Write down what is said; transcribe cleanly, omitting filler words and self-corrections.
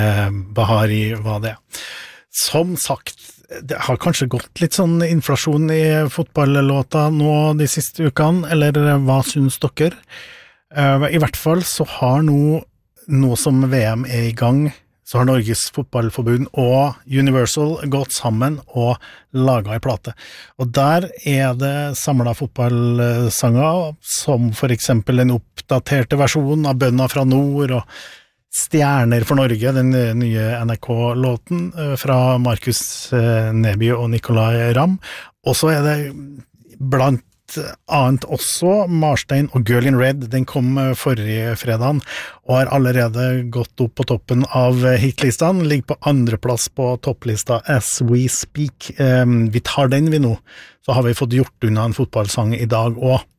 Bahari var det. Som sagt, det har kanskje gått litt sånn inflasjon i fotballåta nå de siste ukene, eller hva synes dere? I hvert fall så har nå som VM I gang, så har Norges fotballforbund og Universal gått sammen og laget en plate. Og der det samlet fotballsanger, som for eksempel en oppdaterte versjon av Bønna fra Nord og Stjerner for Norge, den nye NRK-låten fra Markus Neby og Nicolai Ramm. Og så det blant annet også Marstein og Girl in Red, den kom forrige fredagen og har allerede gått opp på toppen av hitlistene, ligger på andreplass på topplista As We Speak. Vi tar den vi nå, så har vi fått gjort unna en fotballsang I dag også.